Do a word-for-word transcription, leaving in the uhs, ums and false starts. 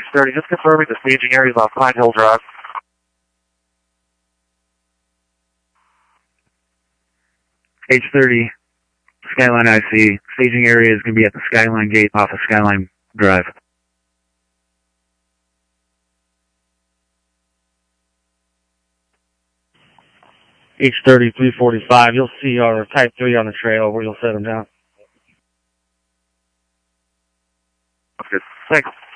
thirty, just confirming the staging area is off Pine Hill Drive. H thirty, Skyline I C. Staging area is going to be at the Skyline Gate off of Skyline Drive. H thirty, three forty-five, you'll see our Type three on the trail where you'll set them down. Okay, thanks.